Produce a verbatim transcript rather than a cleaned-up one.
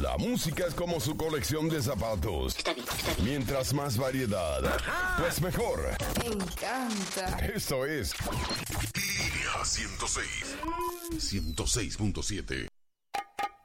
La música es como su colección de zapatos. Está bien, está bien. Mientras más variedad, pues mejor. Me encanta. Esto es Línea ciento seis. ciento seis punto siete.